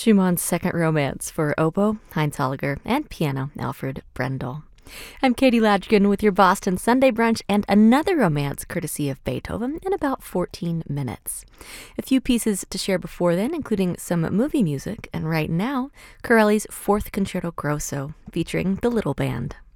Schumann's Second Romance for oboe, Heinz Holliger, and piano, Alfred Brendel. I'm Katie Ladrigan with your Boston Sunday Brunch and another romance courtesy of Beethoven in about 14 minutes. A few pieces to share before then, including some movie music, and right now, Corelli's Fourth Concerto Grosso, featuring the Little Band.